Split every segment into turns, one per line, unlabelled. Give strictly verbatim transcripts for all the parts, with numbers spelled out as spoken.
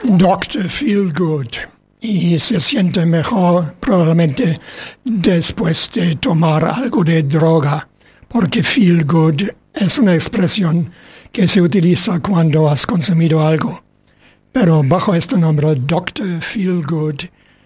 doctor Feelgood y se siente mejor probablemente después de tomar algo de droga, porque Feelgood es una expresión que se utiliza cuando has consumido algo. Pero bajo este nombre, doctor Feelgood,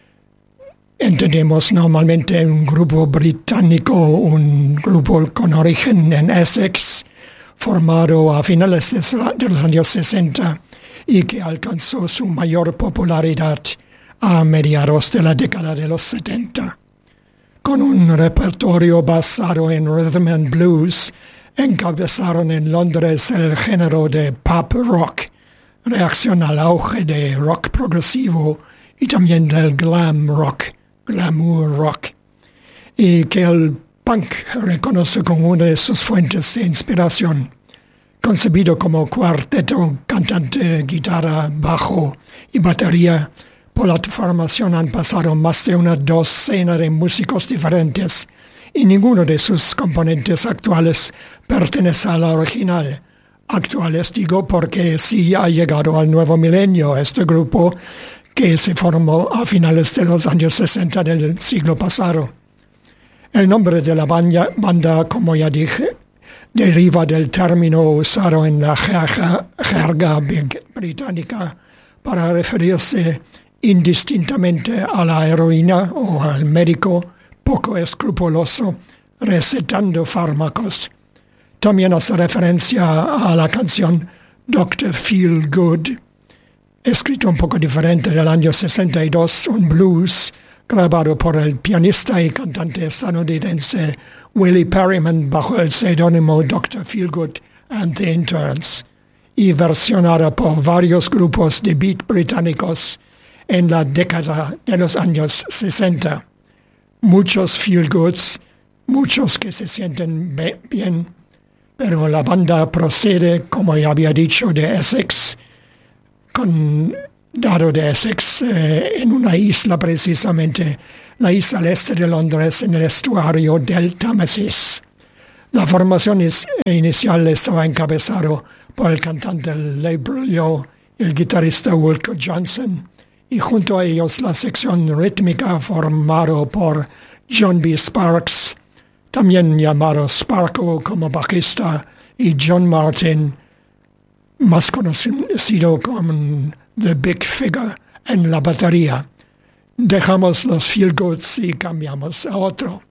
entendemos normalmente un grupo británico, un grupo con origen en Essex, formado a finales de los años sesenta y que alcanzó su mayor popularidad a mediados de la década de los setenta. Con un repertorio basado en rhythm and blues, encabezaron en Londres el género de pop rock, reacción al auge de rock progresivo y también del glam rock, glamour rock, y que el punk reconoce como una de sus fuentes de inspiración. Concebido como cuarteto, cantante, guitarra, bajo y batería, por la formación han pasado más de una docena de músicos diferentes y ninguno de sus componentes actuales pertenece a la original. Actuales digo porque sí ha llegado al nuevo milenio este grupo que se formó a finales de los años sesenta del siglo pasado. El nombre de la banda, banda como ya dije, deriva del término usado en la jerga, jerga británica para referirse indistintamente a la heroína o al médico poco escrupuloso recetando fármacos. También hace referencia a la canción doctor Feelgood, escrito un poco diferente del año sesenta y dos, un blues grabado por el pianista y cantante estadounidense Willie Perryman bajo el seudónimo doctor Feelgood and the Interns, y versionada por varios grupos de beat británicos en la década de los años sesenta. Muchos feelgoods, muchos que se sienten bien, pero la banda procede, como ya había dicho, de Essex, con, dado de Essex, eh, en una isla precisamente, la isla al este de Londres, en el estuario del Támesis. La formación is, inicial estaba encabezado por el cantante Leigh Brullo y el guitarrista Wilko Johnson, y junto a ellos la sección rítmica formada por John B. Sparks, también llamado Sparko como bajista, y John Martin, más conocido como The Big Figure, en la batería. Dejamos los feelgoods y cambiamos a otro.